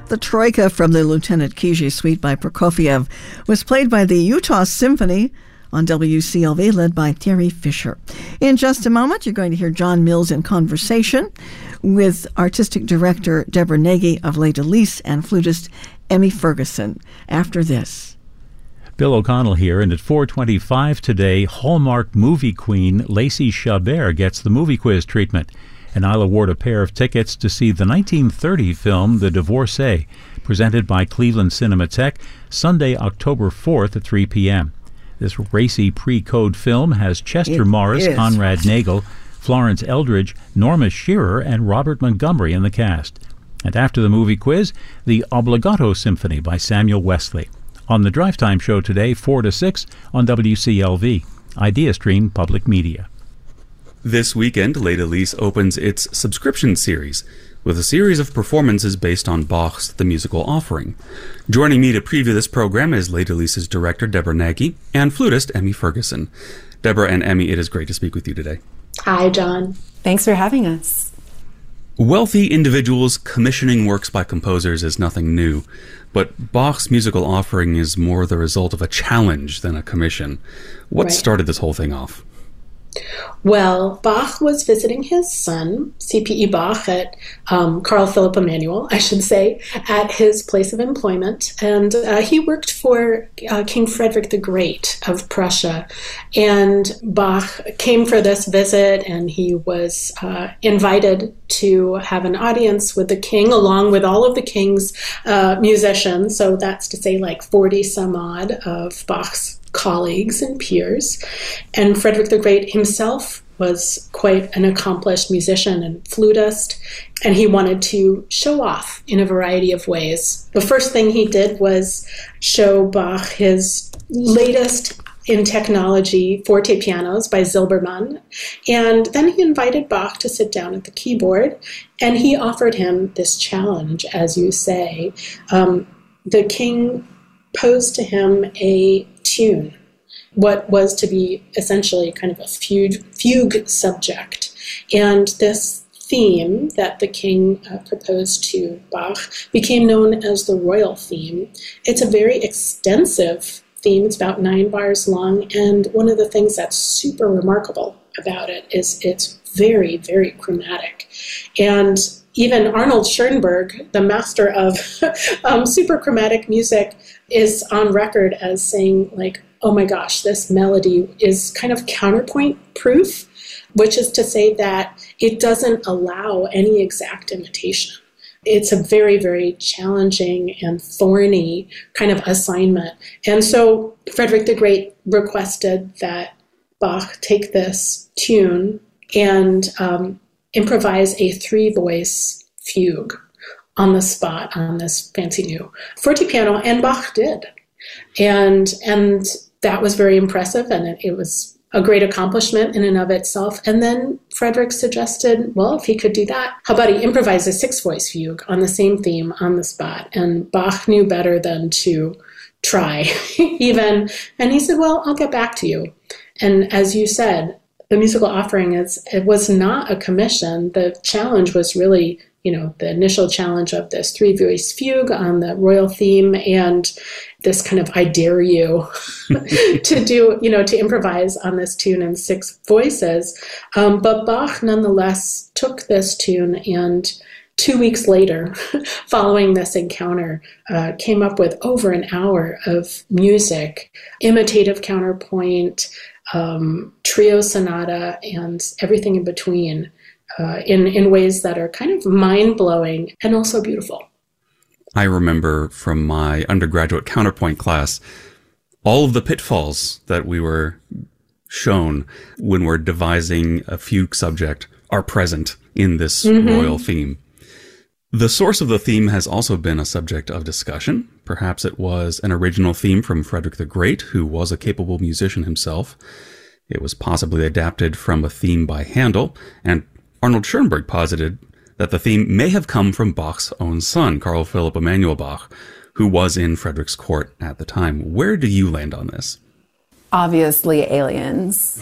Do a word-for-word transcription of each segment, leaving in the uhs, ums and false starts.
The Troika from the Lieutenant Kijé Suite by Prokofiev was played by the Utah Symphony on W C L V, led by Terry Fisher. In just a moment, you're going to hear John Mills in conversation with artistic director Deborah Nagy of Les Délices and flutist Emmy Ferguson. After this. Bill O'Connell here, and at four twenty-five today, Hallmark movie queen Lacey Chabert gets the movie quiz treatment. And I'll award a pair of tickets to see the nineteen thirty film The Divorcee, presented by Cleveland Cinematheque, Sunday, October fourth at three p.m. This racy pre-code film has Chester it Morris, is. Conrad Nagel, Florence Eldridge, Norma Shearer, and Robert Montgomery in the cast. And after the movie quiz, the Obligato Symphony by Samuel Wesley. On the Drive Time Show today, four to six on W C L V, IdeaStream Public Media. This weekend, Les Délices opens its subscription series with a series of performances based on Bach's The Musical Offering. Joining me to preview this program is Les Délices director Deborah Nagy and flutist Emmy Ferguson. Deborah and Emmy, it is great to speak with you today. Hi, John. Thanks for having us. Wealthy individuals commissioning works by composers is nothing new, but Bach's Musical Offering is more the result of a challenge than a commission. What right. started this whole thing off? Well, Bach was visiting his son, C P E Bach, at um, Carl Philipp Emanuel, I should say, at his place of employment. And uh, he worked for uh, King Frederick the Great of Prussia. And Bach came for this visit, and he was uh, invited to have an audience with the king, along with all of the king's uh, musicians. So that's to say like forty some odd of Bach's colleagues and peers. And Frederick the Great himself was quite an accomplished musician and flutist, and he wanted to show off in a variety of ways. The first thing he did was show Bach his latest in technology forte pianos by Zilbermann, and then he invited Bach to sit down at the keyboard, and he offered him this challenge, as you say. Um, the king posed to him a tune, what was to be essentially kind of a fugue, fugue subject. And this theme that the king uh, proposed to Bach became known as the royal theme. It's a very extensive theme. It's about nine bars long. And one of the things that's super remarkable about it is it's very, very chromatic. And even Arnold Schoenberg, the master of um, super chromatic music, is on record as saying, like, oh my gosh, this melody is kind of counterpoint proof, which is to say that it doesn't allow any exact imitation. It's a very, very challenging and thorny kind of assignment. And so Frederick the Great requested that Bach take this tune and um, improvise a three-voice fugue on the spot on this fancy new fortepiano, and Bach did. And and that was very impressive, and it, it was a great accomplishment in and of itself. And then Frederick suggested, well, if he could do that, how about he improvise a six-voice fugue on the same theme on the spot? And Bach knew better than to try, even. And he said, well, I'll get back to you. And as you said, the Musical Offering is it was not a commission. The challenge was really, you know, the initial challenge of this three-voice fugue on the royal theme, and this kind of I dare you to do, you know, to improvise on this tune in six voices. Um, but Bach nonetheless took this tune, and two weeks later, following this encounter, uh, came up with over an hour of music, imitative counterpoint, um, trio sonata, and everything in between. Uh, in, in ways that are kind of mind-blowing and also beautiful. I remember from my undergraduate counterpoint class, all of the pitfalls that we were shown when we're devising a fugue subject are present in this mm-hmm. royal theme. The source of the theme has also been a subject of discussion. Perhaps it was an original theme from Frederick the Great, who was a capable musician himself. It was possibly adapted from a theme by Handel, and Arnold Schoenberg posited that the theme may have come from Bach's own son, Carl Philipp Emanuel Bach, who was in Frederick's court at the time. Where do you land on this? Obviously, aliens.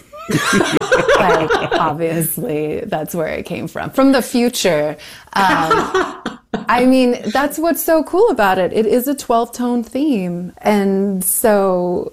Like, obviously, that's where it came from. From the future. Um, I mean, that's what's so cool about it. It is a twelve-tone theme. And so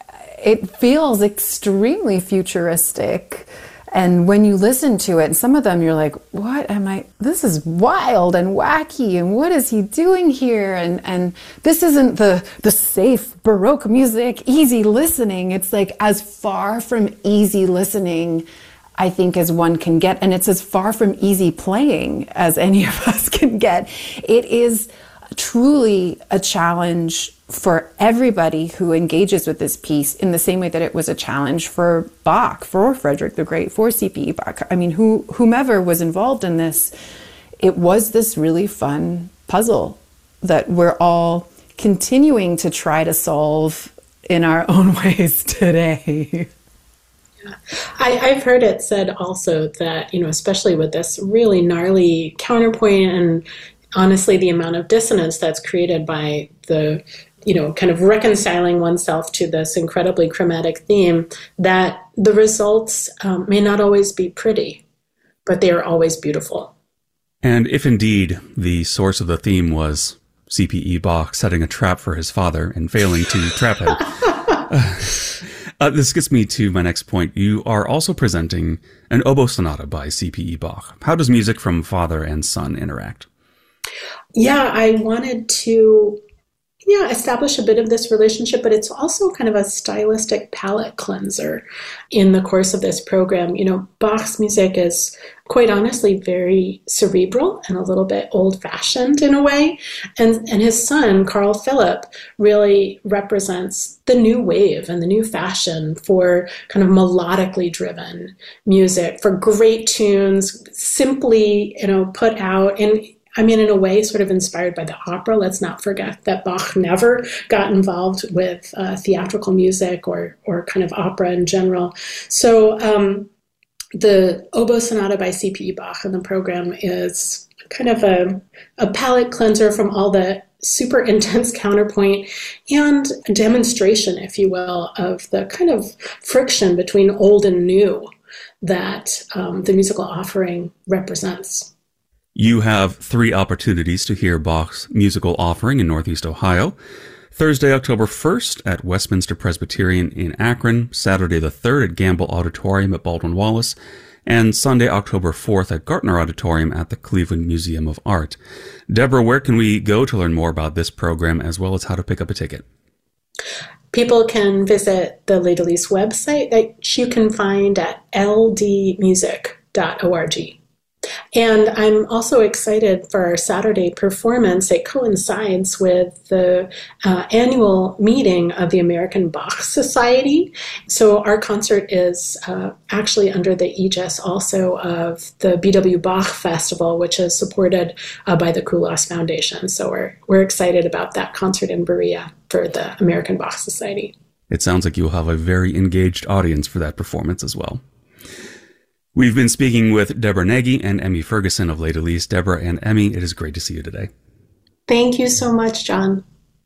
it feels extremely futuristic. And when you listen to it, some of them you're like, what am I, this is wild and wacky, and what is he doing here? And and this isn't the, the safe Baroque music, easy listening. It's like as far from easy listening, I think, as one can get. And it's as far from easy playing as any of us can get. It is truly a challenge for everybody who engages with this piece, in the same way that it was a challenge for Bach, for Frederick the Great, for C P E Bach. I mean, who, whomever was involved in this, it was this really fun puzzle that we're all continuing to try to solve in our own ways today. Yeah. I, I've heard it said also that, you know, especially with this really gnarly counterpoint and honestly the amount of dissonance that's created by the, you know, kind of reconciling oneself to this incredibly chromatic theme, that the results um, may not always be pretty, but they are always beautiful. And if indeed the source of the theme was C P E Bach setting a trap for his father and failing to trap him, uh, uh, this gets me to my next point. You are also presenting an oboe sonata by C P E Bach. How does music from father and son interact? Yeah, I wanted to yeah, establish a bit of this relationship, but it's also kind of a stylistic palate cleanser in the course of this program. You know, Bach's music is quite honestly very cerebral and a little bit old-fashioned in a way. And, and his son, Carl Philipp, really represents the new wave and the new fashion for kind of melodically driven music, for great tunes, simply, you know, put out in I mean, in a way, sort of inspired by the opera. Let's not forget that Bach never got involved with uh, theatrical music or or kind of opera in general. So um, the oboe sonata by C P E Bach in the program is kind of a, a palate cleanser from all the super intense counterpoint and a demonstration, if you will, of the kind of friction between old and new that um, the musical offering represents. You have three opportunities to hear Bach's musical offering in Northeast Ohio. Thursday, October first at Westminster Presbyterian in Akron, Saturday the third at Gamble Auditorium at Baldwin-Wallace, and Sunday, October fourth at Gartner Auditorium at the Cleveland Museum of Art. Deborah, where can we go to learn more about this program as well as how to pick up a ticket? People can visit the Les Delys website that you can find at l d music dot org. And I'm also excited for our Saturday performance. It coincides with the uh, annual meeting of the American Bach Society. So our concert is uh, actually under the aegis also of the B W Bach Festival, which is supported uh, by the Kulas Foundation. So we're, we're excited about that concert in Berea for the American Bach Society. It sounds like you'll have a very engaged audience for that performance as well. We've been speaking with Deborah Nagy and Emmy Ferguson of Les Delys. Deborah and Emmy, it is great to see you today. Thank you so much, John.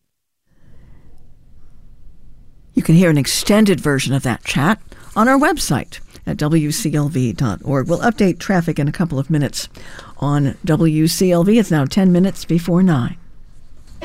You can hear an extended version of that chat on our website at w c l v dot org. We'll update traffic in a couple of minutes on W C L V. It's now ten minutes before nine.